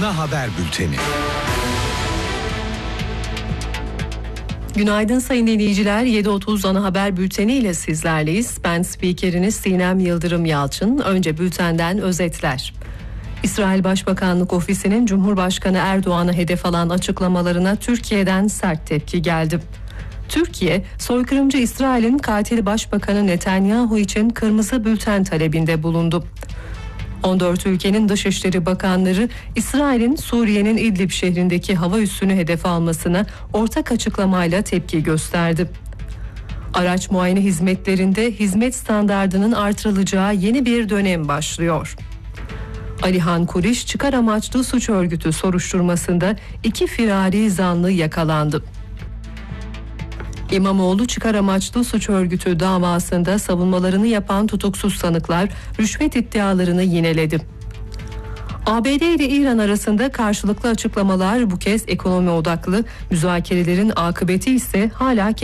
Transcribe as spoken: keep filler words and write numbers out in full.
Ana Haber Bülteni. Günaydın sayın dinleyiciler. yedi otuz Ana Haber Bülteni ile sizlerleyiz. Ben spikeriniz Sinem Yıldırım Yalçın. Önce bültenden özetler. İsrail Başbakanlık Ofisi'nin Cumhurbaşkanı Erdoğan'ı hedef alan açıklamalarına Türkiye'den sert tepki geldi. Türkiye, soykırımcı İsrail'in katil Başbakanı Netanyahu için kırmızı bülten talebinde bulundu. on dört ülkenin Dışişleri Bakanları İsrail'in Suriye'nin İdlib şehrindeki hava üssünü hedef almasına ortak açıklamayla tepki gösterdi. Araç muayene hizmetlerinde hizmet standardının artırılacağı yeni bir dönem başlıyor. Alihan Kuriş çıkar amaçlı suç örgütü soruşturmasında iki firari zanlı yakalandı. İmamoğlu çıkar amaçlı suç örgütü davasında savunmalarını yapan tutuksuz sanıklar rüşvet iddialarını yineledi. A B D ile İran arasında karşılıklı açıklamalar bu kez ekonomi odaklı, müzakerelerin akıbeti ise hala